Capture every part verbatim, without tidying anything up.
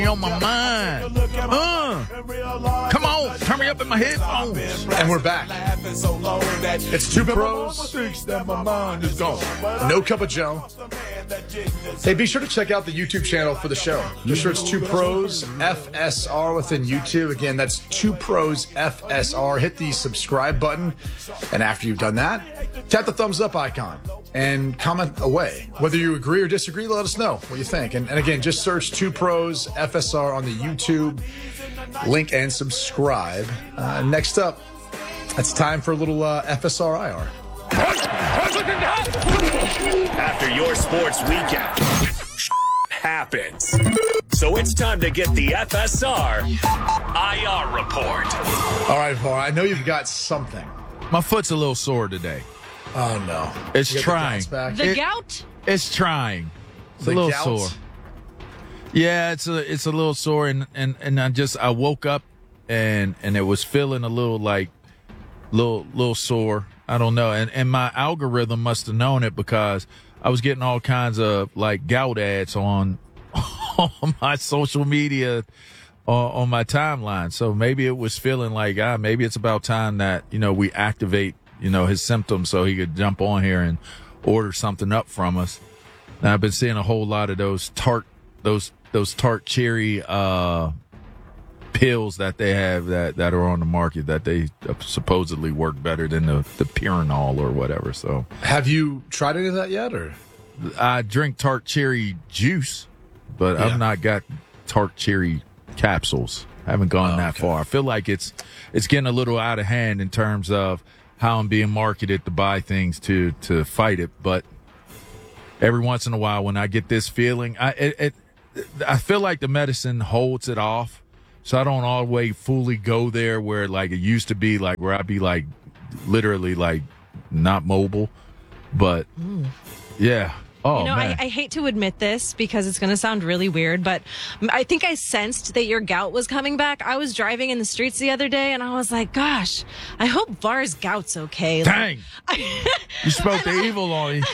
on my mind. Uh, come on, turn me up in my headphones. And we're back. It's Two Pros. No Cup of Joe. Hey, be sure to check out the YouTube channel for the show. Just search Two Pros F S R within YouTube. Again, that's Two Pros F S R. Hit the subscribe button. And after you've done that, tap the thumbs up icon and comment away. Whether you agree or disagree, let us know what you think. And, and again, just search Two Pros F S R on the YouTube link and subscribe. Uh, next up, it's time for a little uh, F S R I R. After your sports weekend happens. So it's time to get the F S R I R report. All right, Paul, I know you've got something. My foot's a little sore today. Oh, no. It's You got trying. the bounce back? The It- gout? It's trying. It's The a little gout? sore. Yeah, it's a it's a little sore, and, and, and I just I woke up and and it was feeling a little like little little sore. I don't know, and and my algorithm must have known it because I was getting all kinds of like gout ads on on my social media uh, on my timeline. So maybe it was feeling like ah maybe it's about time that you know we activate you know his symptoms so he could jump on here and order something up from us. And I've been seeing a whole lot of those tart those those tart cherry uh pills that they have that, that are on the market that they supposedly work better than the, the Pyranol or whatever. So Have you tried any of that yet, or? I drink tart cherry juice, but Yeah. I've not got tart cherry capsules. I haven't gone Oh, that okay. far. I feel like it's it's getting a little out of hand in terms of how I'm being marketed to buy things to to fight it. But every once in a while, when I get this feeling, I it, it I feel like the medicine holds it off. So I don't always fully go there where like it used to be, like where I'd be like literally like not mobile. But yeah. Oh, you know, man. I, I hate to admit this because it's going to sound really weird, but I think I sensed that your gout was coming back. I was driving in the streets the other day and I was like, gosh, I hope Var's gout's okay. Dang. Like, You spoke the evil on me.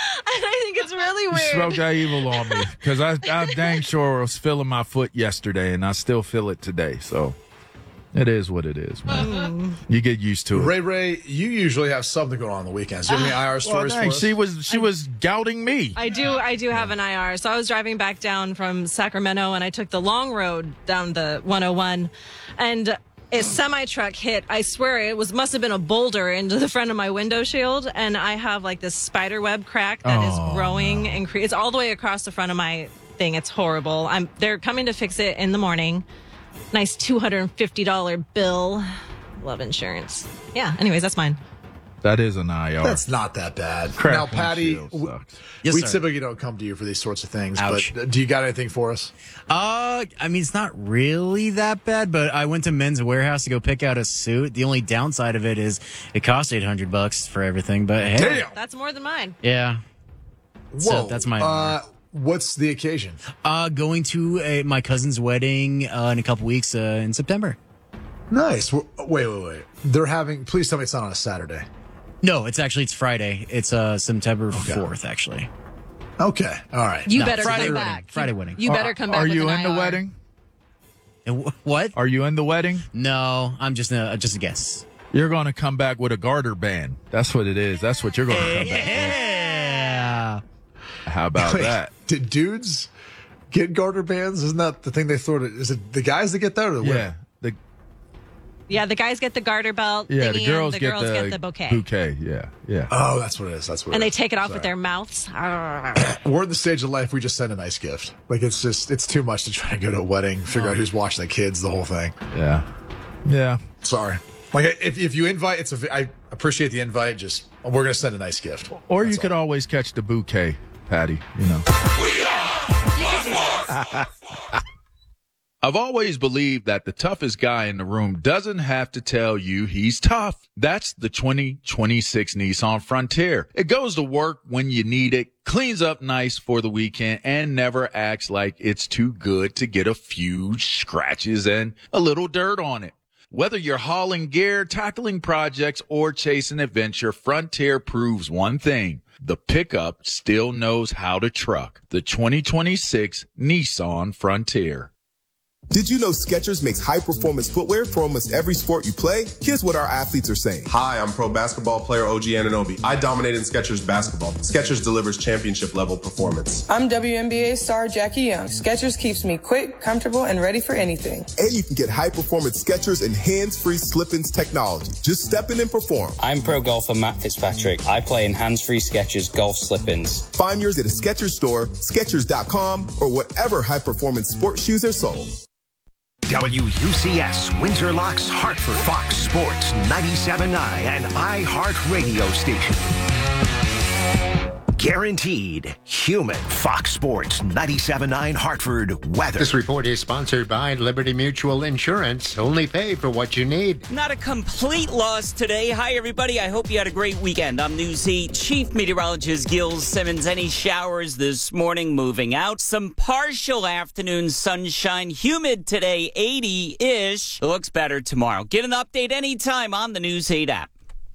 I think it's really You weird. spoke that evil on me. Because I, I dang sure was feeling my foot yesterday, and I still feel it today. So it is what it is, man. Mm. You get used to it. Ray Ray, you usually have something going on on the weekends. Do you have any I R Well, stories dang, for us? she was she was gouting me. I do, I do have an I R. So I was driving back down from Sacramento and I took the long road down the one oh one and a semi truck hit. I swear it was, must have been a boulder into the front of my window shield. And I have like this spider web crack that Oh, is growing and cre- it's all the way across the front of my thing. It's horrible. I'm, they're coming to fix it in the morning. Nice two hundred fifty dollars bill. Love insurance. Yeah. Anyways, that's mine. That is an I R. That's not that bad. Crap now, Patty, windshield w- sucks. Yes, we sir. typically don't come to you for these sorts of things, Ouch. but do you got anything for us? Uh, I mean, it's not really that bad, but I went to Men's Warehouse to go pick out a suit. The only downside of it is it costs eight hundred bucks for everything, but hey. Damn. That's more than mine. Yeah. Whoa. So that's my Uh, what's the occasion? Uh, going to a, my cousin's wedding uh, in a couple weeks uh, in September. Nice. W- Wait, wait, wait. They're having. Please tell me it's not on a Saturday. No, it's actually, it's Friday. It's uh, September fourth, actually. Okay. All right. You No, better Friday come wedding. back. Friday wedding. You better come back. Are with you an in the I R. wedding? And wh- What? Are you in the wedding? No, I'm just a, just a guess. You're going to come back with a garter band. That's what it is. That's what you're going to come back Yeah. with. How about Wait, that? Did dudes get garter bands? Isn't that the thing they throw to? Is it the guys that get that or the Yeah. women? The Yeah, the guys get the garter belt. yeah, thingy, the girls, and the get, girls the get the bouquet. Bouquet, yeah, yeah. Oh, that's what it is. That's what. And it they is. take it off Sorry. with their mouths. We're in the stage of life we just send a nice gift. Like it's just it's too much to try to go to a wedding, figure out who's watching the kids, the whole thing. Yeah. Yeah. Sorry. Like if if you invite, it's a. I appreciate the invite. Just we're gonna send a nice gift. Or you That's could all. always catch the bouquet, Patty, you know. I've always believed that the toughest guy in the room doesn't have to tell you he's tough. That's the twenty twenty-six Nissan Frontier. It goes to work when you need it, cleans up nice for the weekend, and never acts like it's too good to get a few scratches and a little dirt on it. Whether you're hauling gear, tackling projects, or chasing adventure, Frontier proves one thing. The pickup still knows how to truck. The twenty twenty-six Nissan Frontier. Did you know Skechers makes high-performance footwear for almost every sport you play? Here's what our athletes are saying. Hi, I'm pro basketball player O G Anunoby. I dominate in Skechers basketball. Skechers delivers championship-level performance. I'm W N B A star Jackie Young. Skechers keeps me quick, comfortable, and ready for anything. And you can get high-performance Skechers and hands-free slip-ins technology. Just step in and perform. I'm pro golfer Matt Fitzpatrick. I play in hands-free Skechers golf slip-ins. Find yours at a Skechers store, Skechers dot com, or whatever high-performance sports shoes are sold. W U C S, Windsor Locks, Hartford, Fox Sports, ninety-seven point nine, and iHeart Radio Station. Guaranteed human. Fox Sports, ninety-seven point nine, Hartford weather. This report is sponsored by Liberty Mutual Insurance. Only pay for what you need. Not a complete loss today. Hi, everybody. I hope you had a great weekend. I'm News eight Chief Meteorologist Gil Simmons. Any showers this morning moving out. Some partial afternoon sunshine. Humid today, eighty-ish. It looks better tomorrow. Get an update anytime on the News eight app.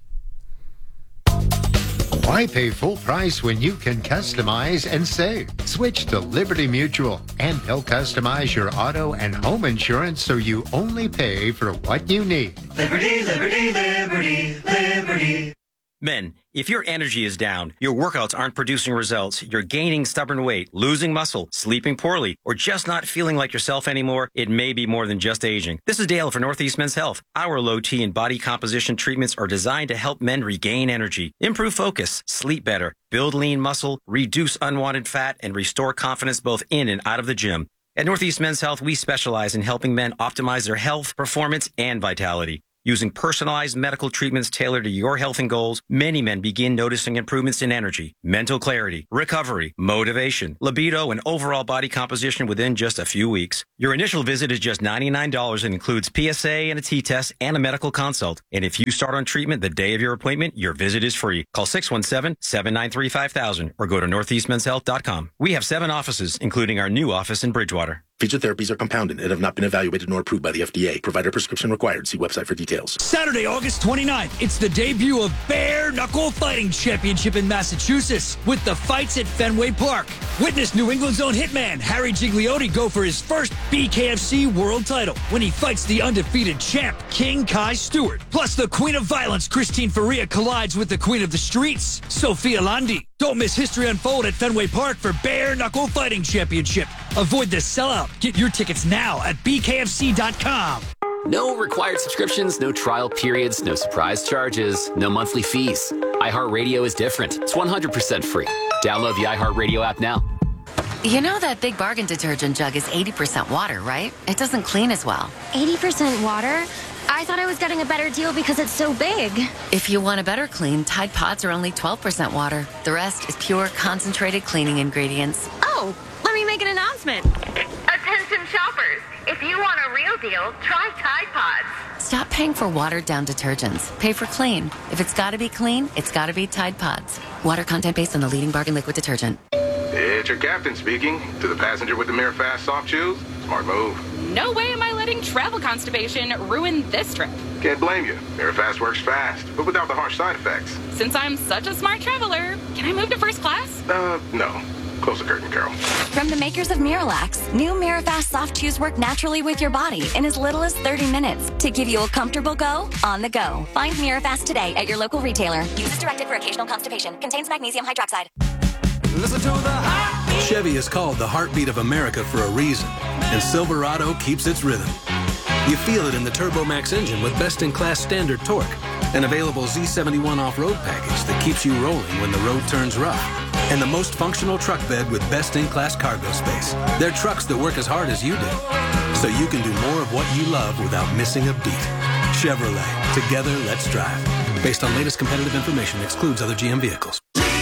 Why pay full price when you can customize and save? Switch to Liberty Mutual, and they'll customize your auto and home insurance so you only pay for what you need. Liberty, liberty, liberty, liberty. Men, if your energy is down, your workouts aren't producing results, you're gaining stubborn weight, losing muscle, sleeping poorly, or just not feeling like yourself anymore, it may be more than just aging. This is Dale for Northeast Men's Health. Our low T and body composition treatments are designed to help men regain energy, improve focus, sleep better, build lean muscle, reduce unwanted fat, and restore confidence both in and out of the gym. At Northeast Men's Health, we specialize in helping men optimize their health, performance, and vitality. Using personalized medical treatments tailored to your health and goals, many men begin noticing improvements in energy, mental clarity, recovery, motivation, libido, and overall body composition within just a few weeks. Your initial visit is just ninety-nine dollars and includes P S A and a T-test and a medical consult. And if you start on treatment the day of your appointment, your visit is free. Call six one seven, seven nine three, five thousand or go to northeast men's health dot com. We have seven offices, including our new office in Bridgewater. Featured therapies are compounded and have not been evaluated nor approved by the F D A. Provider prescription required. See website for details. Saturday, August twenty-ninth, it's the debut of Bare Knuckle Fighting Championship in Massachusetts with the fights at Fenway Park. Witness New England's own hitman, Harry Gigliotti, go for his first B K F C world title when he fights the undefeated champ, King Kai Stewart. Plus, the Queen of Violence, Christine Faria, collides with the Queen of the Streets, Sophia Landi. Don't miss history unfold at Fenway Park for Bare Knuckle Fighting Championship. Avoid the sellout. Get your tickets now at B K F C dot com. No required subscriptions, no trial periods, no surprise charges, no monthly fees. iHeartRadio is different. It's one hundred percent free. Download the iHeartRadio app now. You know that Big Bargain detergent jug is eighty percent water, right? It doesn't clean as well. eighty percent water? I thought I was getting a better deal because it's so big. If you want a better clean, Tide Pods are only twelve percent water. The rest is pure, concentrated cleaning ingredients. Oh, let me make an announcement. Attention shoppers, if you want a real deal, try Tide Pods. Stop paying for watered-down detergents. Pay for clean. If it's got to be clean, it's got to be Tide Pods. Water content based on the leading bargain liquid detergent. It's your captain speaking. To the passenger with the Mirror Fast soft shoes, smart move. No way am I letting travel constipation ruin this trip. Can't blame you. Mirror Fast works fast, but without the harsh side effects. Since I'm such a smart traveler, can I move to first class? Uh, no. Close the curtain, Carol. From the makers of Miralax, new Mirafast soft chews work naturally with your body in as little as thirty minutes to give you a comfortable go on the go. Find Mirafast today at your local retailer. Use as directed for occasional constipation. Contains magnesium hydroxide. Listen to the heartbeat. Chevy is called the heartbeat of America for a reason, and Silverado keeps its rhythm. You feel it in the TurboMax engine with best-in-class standard torque, an available Z seventy-one off-road package that keeps you rolling when the road turns rough, and the most functional truck bed with best-in-class cargo space. They're trucks that work as hard as you do, so you can do more of what you love without missing a beat. Chevrolet. Together, let's drive. Based on latest competitive information, excludes other G M vehicles.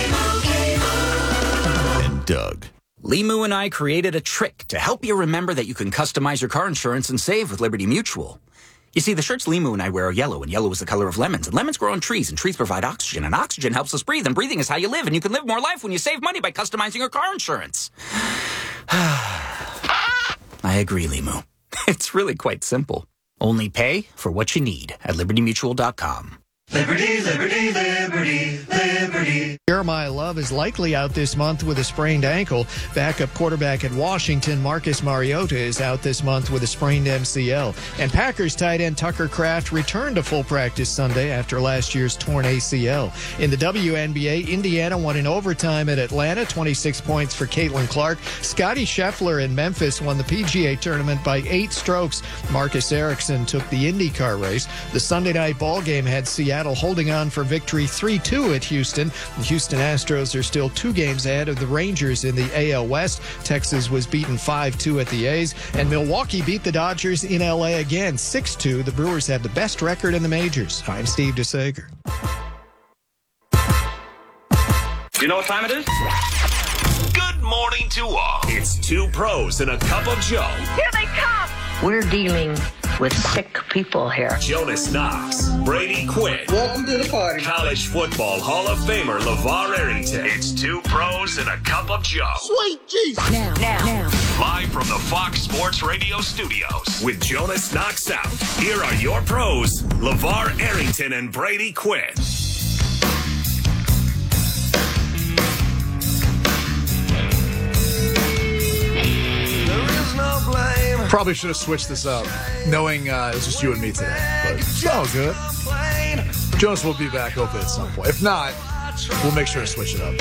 And Doug. Limu and I created a trick to help you remember that you can customize your car insurance and save with Liberty Mutual. You see, the shirts Limu and I wear are yellow, and yellow is the color of lemons, and lemons grow on trees, and trees provide oxygen, and oxygen helps us breathe, and breathing is how you live, and you can live more life when you save money by customizing your car insurance. I agree, Limu. It's really quite simple. Only pay for what you need at liberty mutual dot com. Liberty, liberty, liberty, liberty. Jeremiah Love is likely out this month with a sprained ankle. Backup quarterback at Washington, Marcus Mariota, is out this month with a sprained M C L. And Packers tight end Tucker Kraft returned to full practice Sunday after last year's torn A C L. In the W N B A, Indiana won in overtime at Atlanta, twenty-six points for Caitlin Clark. Scottie Scheffler in Memphis won the P G A tournament by eight strokes. Marcus Ericsson took the IndyCar race. The Sunday night ball game had Seattle holding on for victory three two at Houston. The Houston Astros are still two games ahead of the Rangers in the A L West. Texas was beaten five two at the A's, and Milwaukee beat the Dodgers in L A again six two. The Brewers have the best record in the majors. I'm Steve DeSager. Do you know what time it is? Good morning to all. It's two pros and a cup of Joe. Here they come! We're dealing with sick people here. Jonas Knox, Brady Quinn. Welcome to the party. College football Hall of Famer LeVar Arrington. It's two pros and a cup of Joe. Sweet Jesus. Now, now, now. Live from the Fox Sports Radio studios with Jonas Knox out. Here are your pros, LeVar Arrington and Brady Quinn. Probably should have switched this up, knowing uh, it was just you and me today. But it's all good. Jonas will be back hopefully at some point. If not, we'll make sure to switch it up.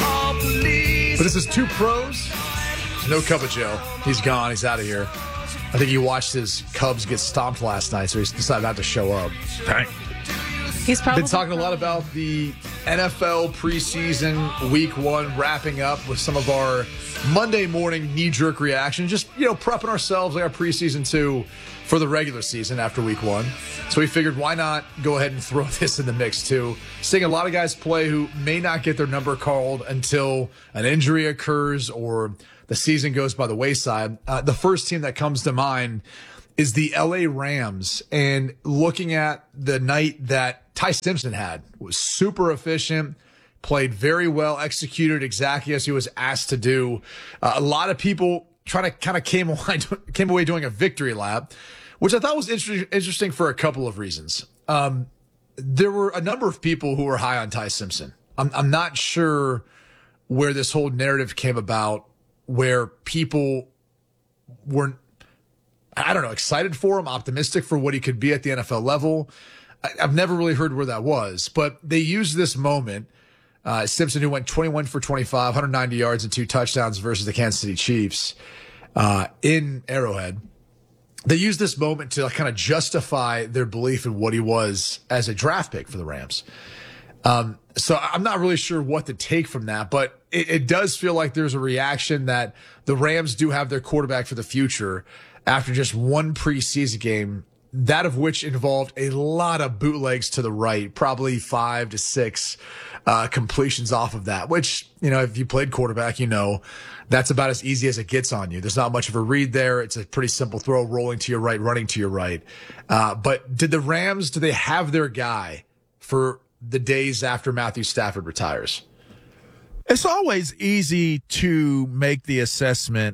But this is two pros. No Cup of Joe. He's gone. He's out of here. I think he watched his Cubs get stomped last night, so he decided not to show up. Dang. He's probably been talking a lot about the N F L preseason week one wrapping up with some of our Monday morning knee-jerk reaction. Just, you know, prepping ourselves like our preseason two for the regular season after week one. So we figured why not go ahead and throw this in the mix too. Seeing a lot of guys play who may not get their number called until an injury occurs or the season goes by the wayside. Uh, the first team that comes to mind is the L A Rams. And looking at the night that Ty Simpson had, was super efficient, played very well, executed exactly as he was asked to do. Uh, a lot of people trying to kind of came away, came away doing a victory lap, which I thought was inter- interesting for a couple of reasons. Um, there were a number of people who were high on Ty Simpson. I'm, I'm not sure where this whole narrative came about, where people weren't, I don't know, excited for him, optimistic for what he could be at the N F L level. I, I've never really heard where that was, but they used this moment. Uh, Simpson, who went twenty-one for twenty-five, one hundred ninety yards and two touchdowns versus the Kansas City Chiefs uh, in Arrowhead. They used this moment to kind of justify their belief in what he was as a draft pick for the Rams. Um, so I'm not really sure what to take from that, but it, it does feel like there's a reaction that the Rams do have their quarterback for the future after just one preseason game, that of which involved a lot of bootlegs to the right, probably five to six uh, completions off of that, which, you know, if you played quarterback, you know, that's about as easy as it gets on you. There's not much of a read there. It's a pretty simple throw, rolling to your right, running to your right. Uh, but did the Rams, do they have their guy for the days after Matthew Stafford retires? It's always easy to make the assessment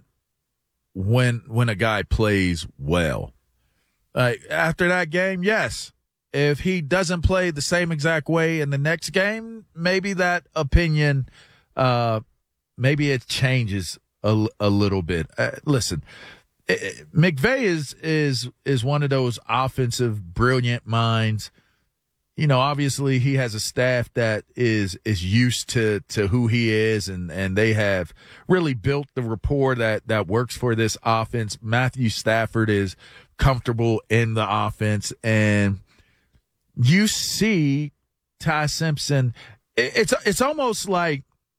when when a guy plays well. Uh, after that game, yes. If he doesn't play the same exact way in the next game, maybe that opinion, uh, maybe it changes a, a little bit. Uh, listen, it, McVay is is is one of those offensive brilliant minds. You know, obviously he has a staff that is is used to to who he is, and and they have really built the rapport that that works for this offense. Matthew Stafford is comfortable in the offense, and you see Ty Simpson. It's it's almost like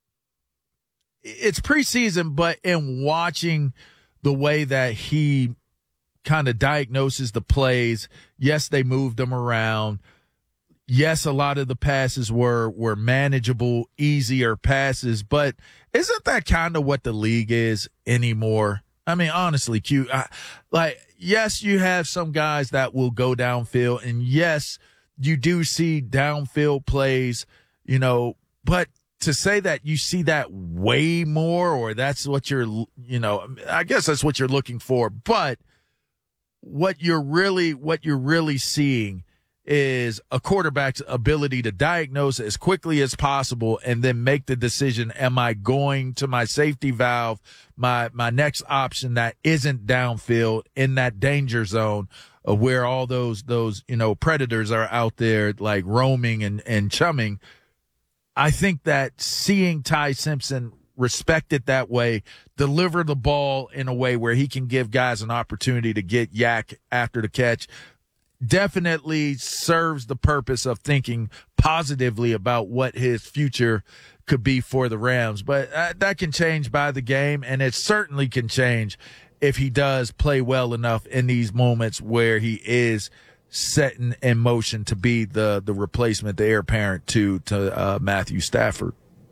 it's preseason, but in watching the way that he kind of diagnoses the plays, yes, they moved them around. Yes, a lot of the passes were were manageable, easier passes, but isn't that kind of what the league is anymore? I mean, honestly, Q, I, like, yes, you have some guys that will go downfield, and yes, you do see downfield plays, you know, but to say that you see that way more, or that's what you're, you know, I guess that's what you're looking for, but what you're really, what you're really seeing is a quarterback's ability to diagnose as quickly as possible and then make the decision, am I going to my safety valve, my my next option that isn't downfield in that danger zone of where all those, those you know, predators are out there like roaming and, and chumming. I think that seeing Ty Simpson respect it that way, deliver the ball in a way where he can give guys an opportunity to get yak after the catch, definitely serves the purpose of thinking positively about what his future could be for the Rams. But uh, that can change by the game, and it certainly can change if he does play well enough in these moments where he is setting in motion to be the the replacement, the heir apparent to to uh, Matthew Stafford.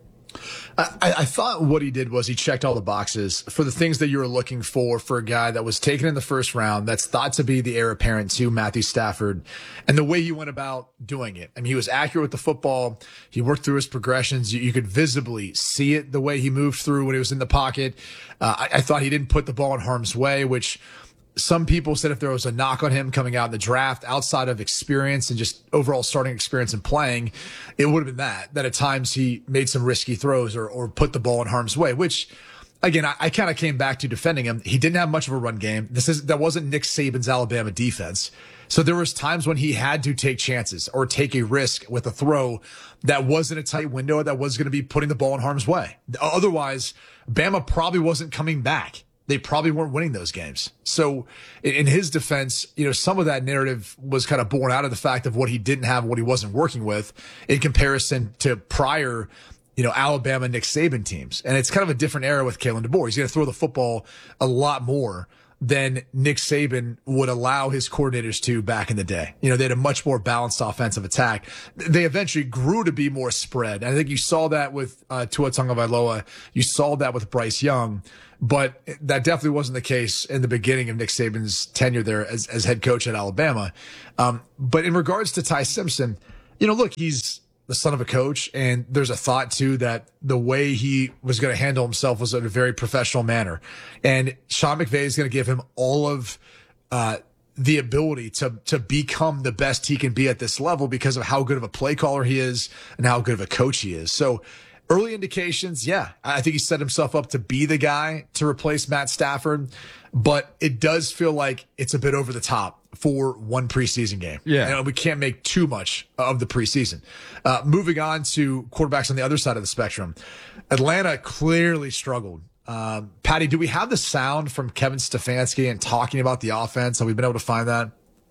I, I thought what he did was he checked all the boxes for the things that you were looking for for a guy that was taken in the first round that's thought to be the heir apparent to Matthew Stafford, and the way he went about doing it. I mean, he was accurate with the football. He worked through his progressions. You, you could visibly see it the way he moved through when he was in the pocket. Uh, I, I thought he didn't put the ball in harm's way, which some people said if there was a knock on him coming out in the draft outside of experience and just overall starting experience and playing, it would have been that, that at times he made some risky throws or, or put the ball in harm's way, which again, I, I kind of came back to defending him. He didn't have much of a run game. This is, that wasn't Nick Saban's Alabama defense. So there was times when he had to take chances or take a risk with a throw that wasn't a tight window that was going to be putting the ball in harm's way. Otherwise, Bama probably wasn't coming back. They probably weren't winning those games. So in his defense, you know, some of that narrative was kind of born out of the fact of what he didn't have, what he wasn't working with in comparison to prior, you know, Alabama, Nick Saban teams. And it's kind of a different era with Kalen DeBoer. He's going to throw the football a lot more than Nick Saban would allow his coordinators to back in the day. You know, they had a much more balanced offensive attack. They eventually grew to be more spread. And I think you saw that with uh, Tua Tagovailoa. You saw that with Bryce Young. But that definitely wasn't the case in the beginning of Nick Saban's tenure there as, as head coach at Alabama. Um, but in regards to Ty Simpson, you know, look, he's the son of a coach, and there's a thought too that the way he was going to handle himself was in a very professional manner. And Sean McVay is going to give him all of uh, the ability to to become the best he can be at this level because of how good of a play caller he is and how good of a coach he is. So early indications, yeah, I think he set himself up to be the guy to replace Matt Stafford, but it does feel like it's a bit over the top for one preseason game. Yeah. And we can't make too much of the preseason. Uh, moving on to quarterbacks on the other side of the spectrum. Atlanta clearly struggled. Um, Patty, do we have the sound from Kevin Stefanski and talking about the offense? Have we been able to find that?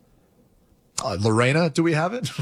Uh, Lorena, do we have it?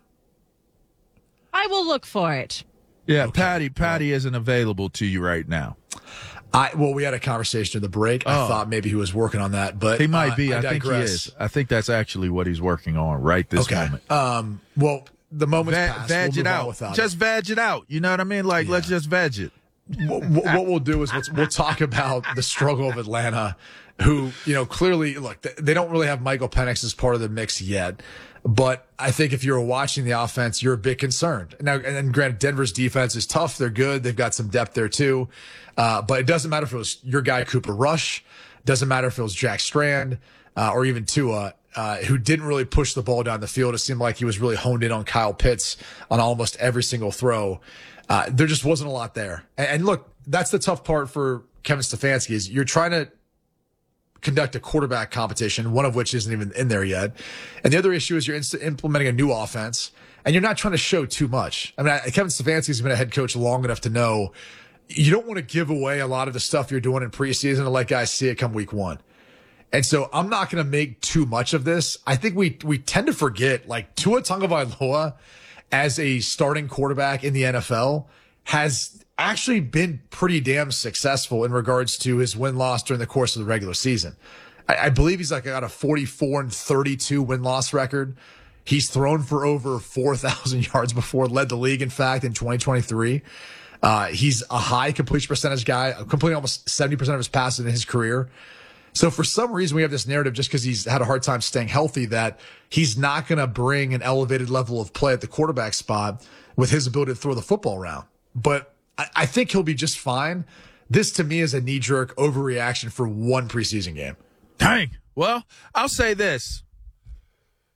I will look for it. Yeah, okay. Patty, Patty isn't available to you right now. I well, we had a conversation at the break. Oh. I thought maybe he was working on that, but he might be. Uh, I, I think he is. I think that's actually what he's working on right this okay. moment. Um, well, the moment's Va- passed. Veg we'll it out. Just it. veg it out. You know what I mean? Like, yeah. Let's just veg it. what, what we'll do is we'll, we'll talk about the struggle of Atlanta, who, you know, clearly, look, they don't really have Michael Penix as part of the mix yet. But I think if you're watching the offense, you're a bit concerned. Now, and then granted, Denver's defense is tough. They're good. They've got some depth there too. Uh, but it doesn't matter if it was your guy, Cooper Rush. Doesn't matter if it was Jack Strand, uh, or even Tua, uh, who didn't really push the ball down the field. It seemed like he was really honed in on Kyle Pitts on almost every single throw. Uh, there just wasn't a lot there. And, and look, that's the tough part for Kevin Stefanski is you're trying to conduct a quarterback competition, one of which isn't even in there yet. And the other issue is you're inst- implementing a new offense and you're not trying to show too much. I mean, I, Kevin Stefanski's been a head coach long enough to know you don't want to give away a lot of the stuff you're doing in preseason to let guys see it come week one. And so I'm not going to make too much of this. I think we, we tend to forget like Tua Tagovailoa as a starting quarterback in the N F L has actually been pretty damn successful in regards to his win-loss during the course of the regular season. I, I believe he's like got a forty-four and thirty-two win-loss record. He's thrown for over four thousand yards before, led the league, in fact, in twenty twenty-three. Uh, he's a high completion percentage guy, completing almost seventy percent of his passes in his career. So for some reason, we have this narrative just because he's had a hard time staying healthy that he's not going to bring an elevated level of play at the quarterback spot with his ability to throw the football around. But I, I think he'll be just fine. This, to me, is a knee-jerk overreaction for one preseason game. Dang. Well, I'll say this.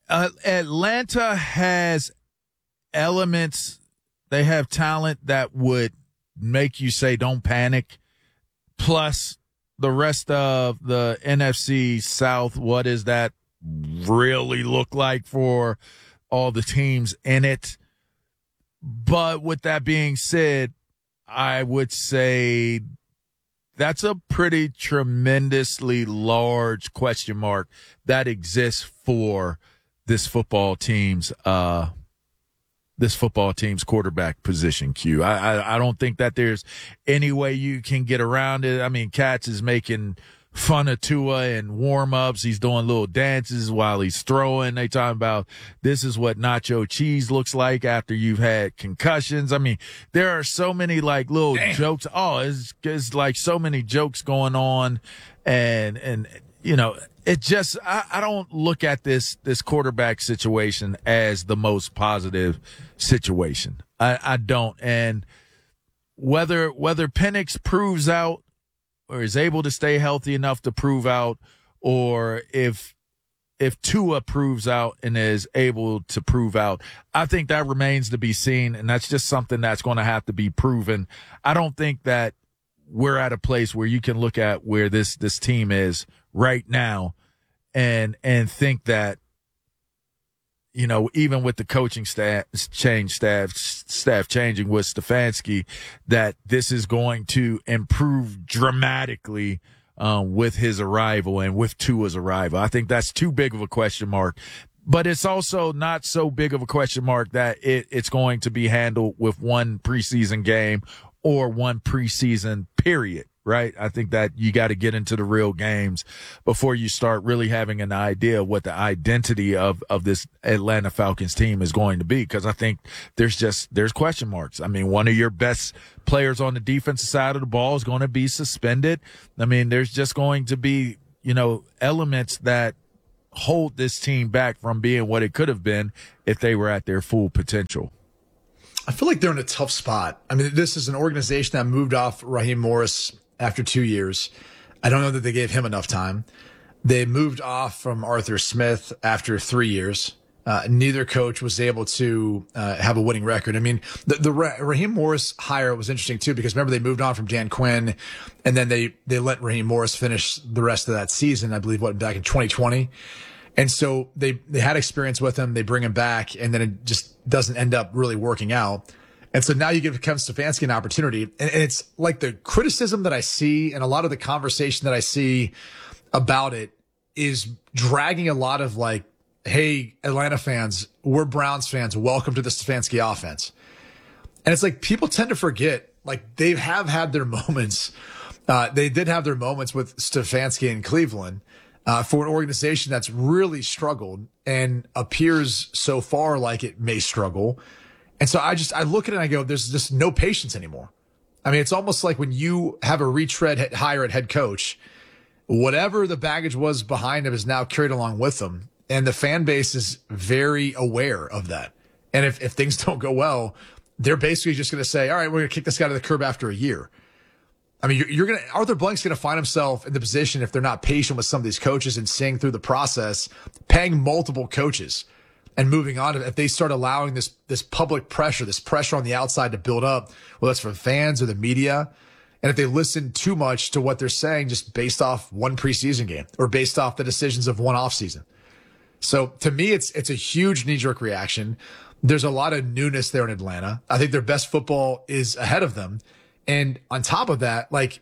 Uh, Atlanta has elements. They have talent that would make you say, don't panic. Plus, the rest of the N F C South, what does that really look like for all the teams in it? But with that being said, I would say that's a pretty tremendously large question mark that exists for this football team's uh, this football team's quarterback position. Q. I, I I don't think that there's any way you can get around it. I mean, Katz is making fun of Tua in warm-ups. He's doing little dances while he's throwing. They talking about this is what nacho cheese looks like after you've had concussions. I mean, there are so many like little Damn. jokes. Oh, it's, it's like so many jokes going on. And, and you know, it just, I, I don't look at this, this quarterback situation as the most positive situation. I, I don't. And whether, whether Penix proves out, or is able to stay healthy enough to prove out, or if if Tua proves out and is able to prove out, I think that remains to be seen, and that's just something that's going to have to be proven. I don't think that we're at a place where you can look at where this this team is right now and and think that, you know, even with the coaching staff change, staff staff changing with Stefanski, that this is going to improve dramatically um, with his arrival and with Tua's arrival. I think that's too big of a question mark. But it's also not so big of a question mark that it, it's going to be handled with one preseason game or one preseason period. Right? I think that you got to get into the real games before you start really having an idea of what the identity of, of this Atlanta Falcons team is going to be. Because I think there's just, there's question marks. I mean, one of your best players on the defensive side of the ball is going to be suspended. I mean, there's just going to be, you know, elements that hold this team back from being what it could have been if they were at their full potential. I feel like they're in a tough spot. I mean, this is an organization that moved off Raheem Morris after two years. I don't know that they gave him enough time. They moved off from Arthur Smith after three years. Uh, neither coach was able to uh, have a winning record. I mean, the, the Raheem Morris hire was interesting too, because remember they moved on from Dan Quinn, and then they, they let Raheem Morris finish the rest of that season, I believe, what, back in twenty twenty. And so they, they had experience with him. They bring him back, and then it just doesn't end up really working out. And so now you give Kevin Stefanski an opportunity. And, and it's like the criticism that I see and a lot of the conversation that I see about it is dragging a lot of like, hey, Atlanta fans, we're Browns fans. Welcome to the Stefanski offense. And it's like people tend to forget, like they have had their moments. Uh, they did have their moments with Stefanski in Cleveland uh, for an organization that's really struggled and appears so far like it may struggle. And so I just, I look at it and I go, there's just no patience anymore. I mean, it's almost like when you have a retread hire at head coach, whatever the baggage was behind him is now carried along with them. And the fan base is very aware of that. And if, if things don't go well, they're basically just going to say, all right, we're going to kick this guy to the curb after a year. I mean, you're, you're going to, Arthur Blank's going to find himself in the position, if they're not patient with some of these coaches and seeing through the process, paying multiple coaches. And moving on, if they start allowing this this public pressure, this pressure on the outside to build up, whether it's from fans or the media, and if they listen too much to what they're saying just based off one preseason game or based off the decisions of one offseason. So to me, it's it's a huge knee-jerk reaction. There's a lot of newness there in Atlanta. I think their best football is ahead of them. And on top of that, like,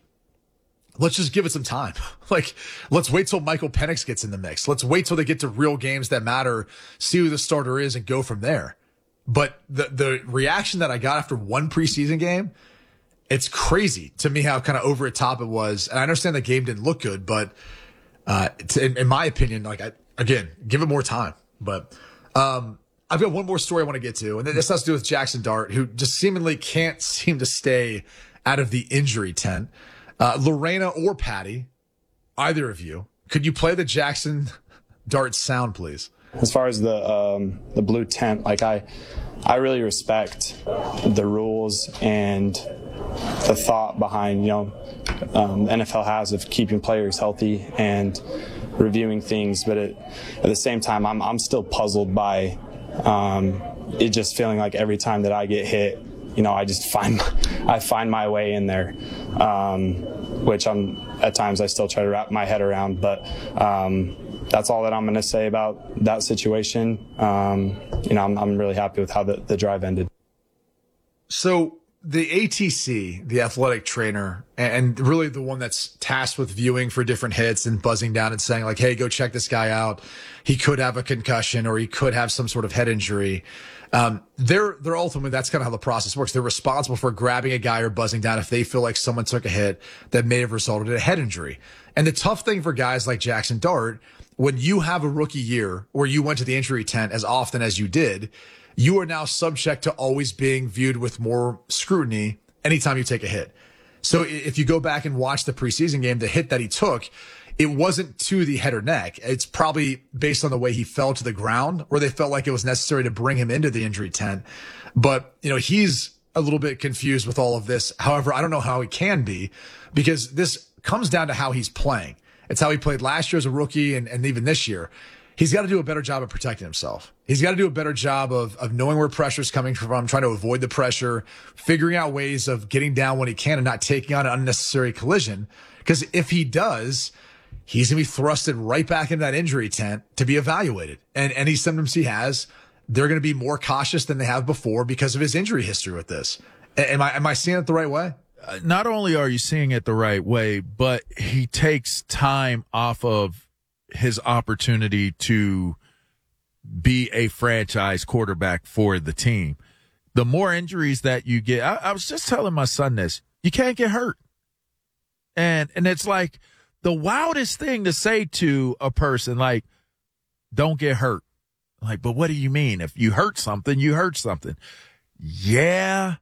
let's just give it some time. Like, let's wait till Michael Penix gets in the mix. Let's wait till they get to real games that matter, see who the starter is, and go from there. But the the reaction that I got after one preseason game, it's crazy to me how kind of over the top it was. And I understand the game didn't look good, but uh, to, in, in my opinion, like, I, again, give it more time. But um, I've got one more story I want to get to, and this has to do with Jackson Dart, who just seemingly can't seem to stay out of the injury tent. Uh, Lorena or Patty, either of you, could you play the Jackson Dart sound, please? As far as the um, the blue tent, like I, I really respect the rules and the thought behind, you know, um, the N F L has of keeping players healthy. And reviewing things, but it, at the same time, I'm I'm still puzzled by um, it just feeling like every time that I get hit, you know, I just find I find my way in there, um, which I'm at times I still try to wrap my head around. But um, that's all that I'm going to say about that situation. Um, you know, I'm, I'm really happy with how the, the drive ended. So the A T C, the athletic trainer, and really the one that's tasked with viewing for different hits and buzzing down and saying like, hey, go check this guy out. He could have a concussion or he could have some sort of head injury. Um, they're, they're ultimately, that's kind of how the process works. They're responsible for grabbing a guy or buzzing down if they feel like someone took a hit that may have resulted in a head injury. And the tough thing for guys like Jackson Dart, when you have a rookie year or you went to the injury tent as often as you did, you are now subject to always being viewed with more scrutiny anytime you take a hit. So if you go back and watch the preseason game, the hit that he took, it wasn't to the head or neck. It's probably based on the way he fell to the ground, or they felt like it was necessary to bring him into the injury tent. But, you know, he's a little bit confused with all of this. However, I don't know how he can be, because this comes down to how he's playing. It's how he played last year as a rookie and, and even this year. He's got to do a better job of protecting himself. He's got to do a better job of, of knowing where pressure is coming from, trying to avoid the pressure, figuring out ways of getting down when he can and not taking on an unnecessary collision. Because if he does, he's going to be thrusted right back into that injury tent to be evaluated. And any symptoms he has, they're going to be more cautious than they have before because of his injury history with this. Am I, am I seeing it the right way? Uh, not only are you seeing it the right way, but he takes time off of his opportunity to be a franchise quarterback for the team. The more injuries that you get, I, I was just telling my son this, you can't get hurt. And, and it's like the wildest thing to say to a person, like, don't get hurt. Like, but what do you mean? If you hurt something, you hurt something. Yeah,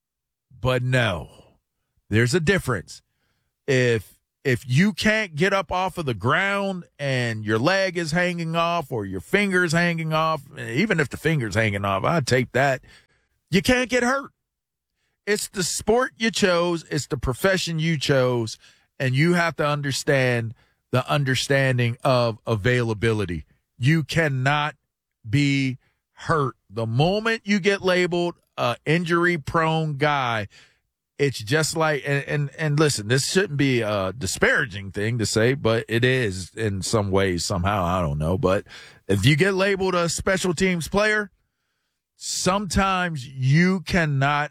but no, there's a difference. If, If you can't get up off of the ground and your leg is hanging off or your finger's hanging off, even if the finger's hanging off, I'd take that. You can't get hurt. It's the sport you chose. It's the profession you chose. And you have to understand the understanding of availability. You cannot be hurt. The moment you get labeled an injury-prone guy, it's just like, and, and, and listen, this shouldn't be a disparaging thing to say, but it is in some ways, somehow, I don't know. But if you get labeled a special teams player, sometimes you cannot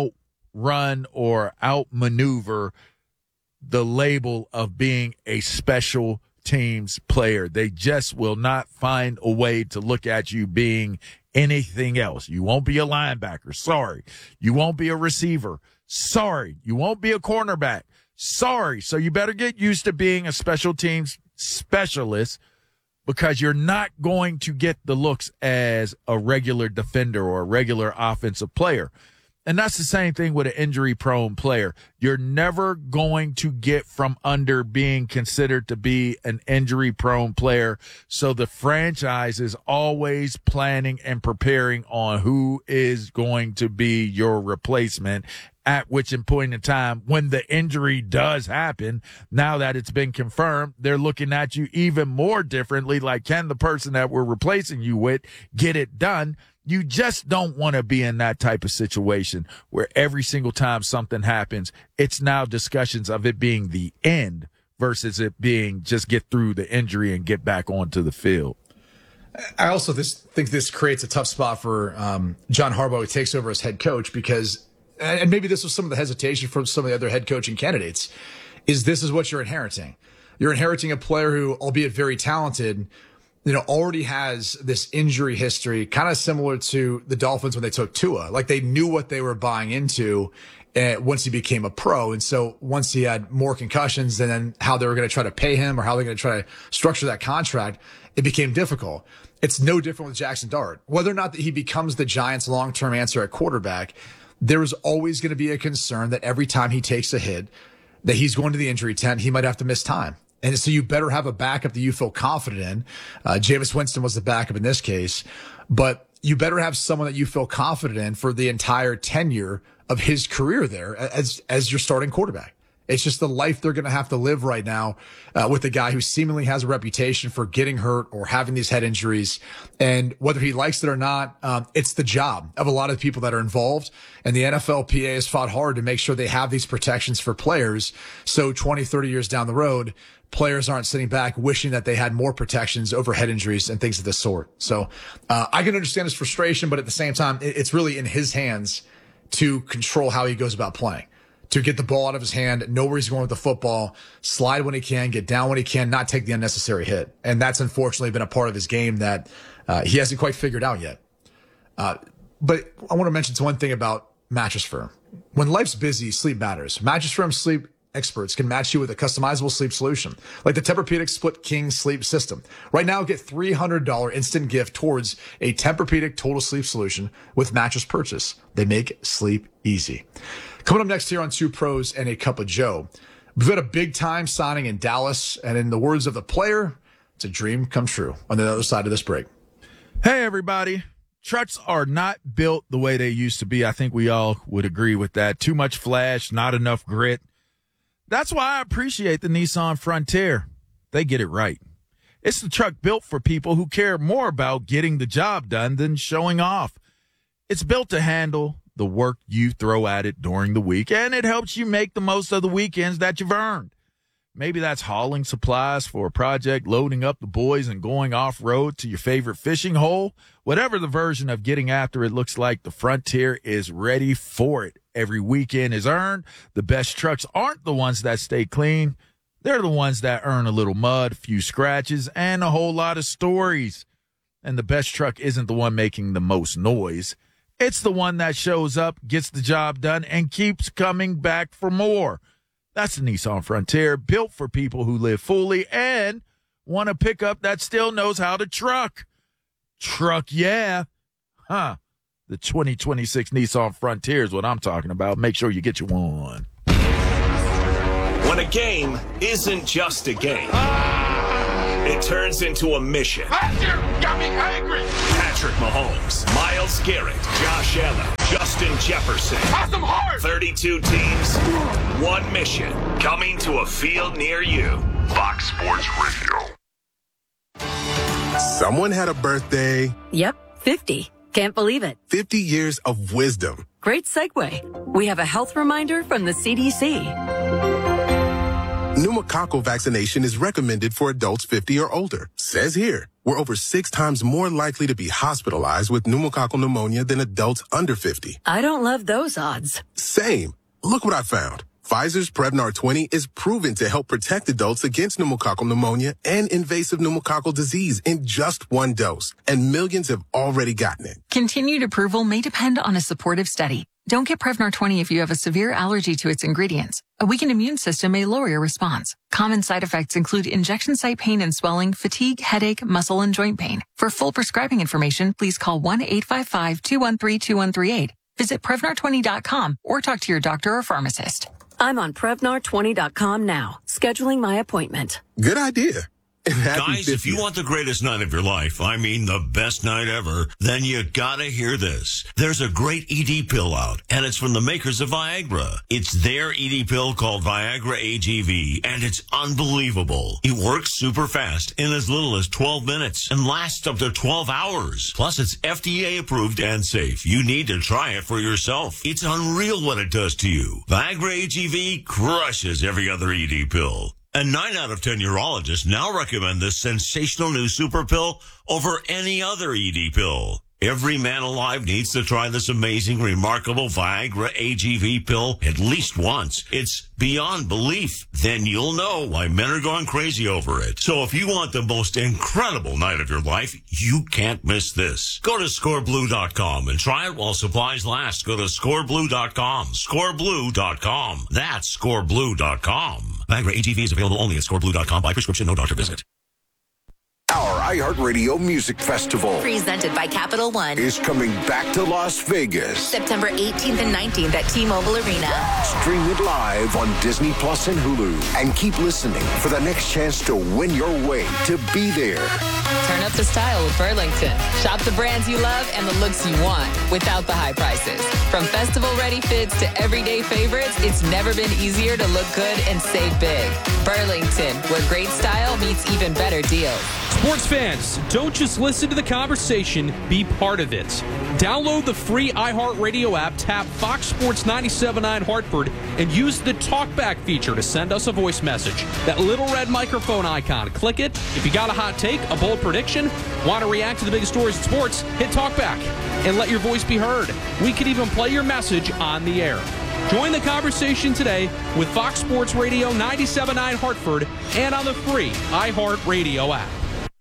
outrun or outmaneuver the label of being a special teams player. They just will not find a way to look at you being anything else. You won't be a linebacker. Sorry. You won't be a receiver. Sorry, you won't be a cornerback. Sorry. So you better get used to being a special teams specialist, because you're not going to get the looks as a regular defender or a regular offensive player. And that's the same thing with an injury-prone player. You're never going to get from under being considered to be an injury-prone player. So the franchise is always planning and preparing on who is going to be your replacement, at which point in time, when the injury does happen, now that it's been confirmed, they're looking at you even more differently, like, can the person that we're replacing you with get it done? You just don't want to be in that type of situation where every single time something happens, it's now discussions of it being the end versus it being just get through the injury and get back onto the field. I also this, think this creates a tough spot for um, John Harbaugh, who takes over as head coach, because, and maybe this was some of the hesitation from some of the other head coaching candidates, is this is what you're inheriting. You're inheriting a player who, albeit very talented, you know, already has this injury history, kind of similar to the Dolphins when they took Tua. Like, they knew what they were buying into uh, once he became a pro. And so once he had more concussions, and then how they were going to try to pay him or how they're going to try to structure that contract, it became difficult. It's no different with Jackson Dart. Whether or not that he becomes the Giants' long-term answer at quarterback, there is always going to be a concern that every time he takes a hit, that he's going to the injury tent, he might have to miss time. And so you better have a backup that you feel confident in. Uh, Jameis Winston was the backup in this case, but you better have someone that you feel confident in for the entire tenure of his career there as, as your starting quarterback. It's just the life they're going to have to live right now uh, with a guy who seemingly has a reputation for getting hurt or having these head injuries. And whether he likes it or not, um, it's the job of a lot of the people that are involved. And the N F L P A has fought hard to make sure they have these protections for players. So twenty, thirty years down the road, players aren't sitting back wishing that they had more protections over head injuries and things of this sort. So uh, I can understand his frustration, but at the same time, it's really in his hands to control how he goes about playing. To get the ball out of his hand, know where he's going with the football, slide when he can, get down when he can, not take the unnecessary hit. And that's unfortunately been a part of his game that uh, he hasn't quite figured out yet. Uh, but I want to mention one thing about Mattress Firm. When life's busy, sleep matters. Mattress Firm sleep experts can match you with a customizable sleep solution, like the Tempur-Pedic Split King Sleep System. Right now, get three hundred dollars instant gift towards a Tempur-Pedic Total Sleep Solution with mattress purchase. They make sleep easy. Coming up next here on Two Pros and a Cup of Joe, we've got a big-time signing in Dallas, and in the words of the player, it's a dream come true on the other side of this break. Hey, everybody. Trucks are not built the way they used to be. I think we all would agree with that. Too much flash, not enough grit. That's why I appreciate the Nissan Frontier. They get it right. It's the truck built for people who care more about getting the job done than showing off. It's built to handle the work you throw at it during the week, and it helps you make the most of the weekends that you've earned. Maybe that's hauling supplies for a project, loading up the boys, and going off-road to your favorite fishing hole. Whatever the version of getting after it looks like, the Frontier is ready for it. Every weekend is earned. The best trucks aren't the ones that stay clean. They're the ones that earn a little mud, a few scratches, and a whole lot of stories. And the best truck isn't the one making the most noise. It's the one that shows up, gets the job done, and keeps coming back for more. That's the Nissan Frontier, built for people who live fully and want a pickup that still knows how to truck. Truck, yeah. Huh. The twenty twenty-six Nissan Frontier is what I'm talking about. Make sure you get you one. When a game isn't just a game, it turns into a mission. Got me angry. Patrick Mahomes, Myles Garrett, Josh Allen, Justin Jefferson. Awesome heart. thirty-two teams, one mission. Coming to a field near you. Fox Sports Radio. Someone had a birthday. Yep, fifty. Can't believe it. fifty years of wisdom. Great segue. We have a health reminder from the C D C. Pneumococcal vaccination is recommended for adults fifty or older. Says here, we're over six times more likely to be hospitalized with pneumococcal pneumonia than adults under fifty. I don't love those odds. Same. Look what I found. Pfizer's Prevnar twenty is proven to help protect adults against pneumococcal pneumonia and invasive pneumococcal disease in just one dose. And millions have already gotten it. Continued approval may depend on a supportive study. Don't get Prevnar twenty if you have a severe allergy to its ingredients. A weakened immune system may lower your response. Common side effects include injection site pain and swelling, fatigue, headache, muscle, and joint pain. For full prescribing information, please call one eight five five, two one three, two one three eight. Visit Prevnar twenty dot com or talk to your doctor or pharmacist. I'm on Prevnar twenty dot com now, scheduling my appointment. Good idea. Guys, if you want the greatest night of your life, I mean the best night ever, then you gotta hear this. There's a great E D pill out, and it's from the makers of Viagra. It's their E D pill called Viagra A G V, and it's unbelievable. It works super fast in as little as twelve minutes and lasts up to twelve hours. Plus, it's F D A approved and safe. You need to try it for yourself. It's unreal what it does to you. Viagra A G V crushes every other E D pill. And nine out of ten urologists now recommend this sensational new super pill over any other E D pill. Every man alive needs to try this amazing, remarkable Viagra A G V pill at least once. It's beyond belief. Then you'll know why men are going crazy over it. So if you want the most incredible night of your life, you can't miss this. Go to score blue dot com and try it while supplies last. Go to score blue dot com. score blue dot com. That's score blue dot com. Viagra A G V is available only at score blue dot com by prescription, no doctor visit. Our iHeartRadio Music Festival, presented by Capital One, is coming back to Las Vegas. September eighteenth and nineteenth at T-Mobile Arena. Stream it live on Disney Plus and Hulu. And keep listening for the next chance to win your way to be there. Turn up the style with Burlington. Shop the brands you love and the looks you want without the high prices. From festival-ready fits to everyday favorites, it's never been easier to look good and save big. Burlington, where great style meets even better deals. Sports fans, don't just listen to the conversation, be part of it. Download the free iHeartRadio app, tap Fox Sports ninety-seven point nine Hartford, and use the TalkBack feature to send us a voice message. That little red microphone icon, click it. If you got a hot take, a bold prediction, want to react to the biggest stories in sports, hit TalkBack and let your voice be heard. We could even play your message on the air. Join the conversation today with Fox Sports Radio ninety-seven point nine Hartford and on the free iHeartRadio app.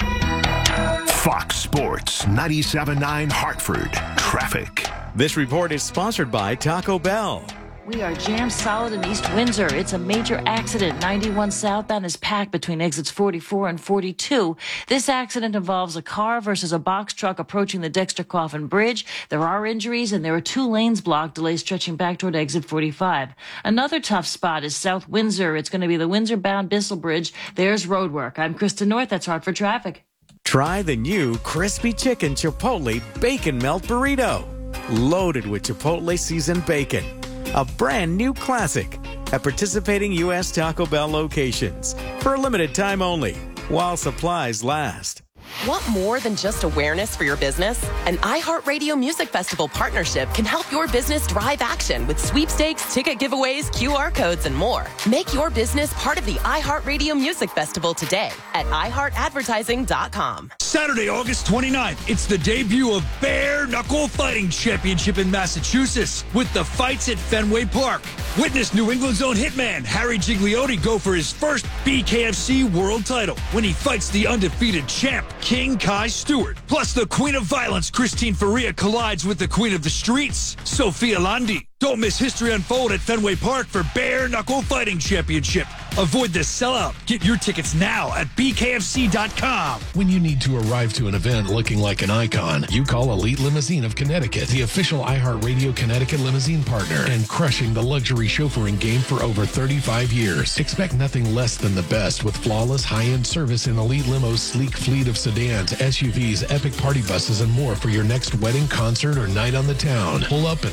Fox Sports ninety-seven point nine Hartford Traffic. This report is sponsored by Taco Bell. We are jammed solid in East Windsor. It's a major accident. ninety-one southbound is packed between exits forty-four and forty-two. This accident involves a car versus a box truck approaching the Dexter Coffin Bridge. There are injuries and there are two lanes blocked, delays stretching back toward exit forty-five. Another tough spot is South Windsor. It's going to be the Windsor-bound Bissell Bridge. There's road work. I'm Krista North. That's Hartford Traffic. Try the new Crispy Chicken Chipotle Bacon Melt Burrito. Loaded with Chipotle seasoned bacon. A brand new classic at participating U S Taco Bell locations for a limited time only while supplies last. Want more than just awareness for your business? An iHeartRadio Music Festival partnership can help your business drive action with sweepstakes, ticket giveaways, Q R codes, and more. Make your business part of the iHeartRadio Music Festival today at i heart advertising dot com. Saturday, August twenty-ninth, it's the debut of Bare Knuckle Fighting Championship in Massachusetts with the fights at Fenway Park. Witness New England's own hitman, Harry Gigliotti, go for his first B K F C world title when he fights the undefeated champ, King Kai Stewart. Plus, the Queen of Violence, Christine Faria, collides with the Queen of the Streets, Sophia Landi. Don't miss history unfold at Fenway Park for Bare Knuckle Fighting Championship. Avoid the sellout. Get your tickets now at b k f c dot com. When you need to arrive to an event looking like an icon, you call Elite Limousine of Connecticut, the official iHeartRadio Connecticut limousine partner, and crushing the luxury chauffeuring game for over thirty-five years. Expect nothing less than the best with flawless high-end service in Elite Limo's sleek fleet of sedans, S U Vs, epic party buses, and more for your next wedding, concert, or night on the town. Pull up and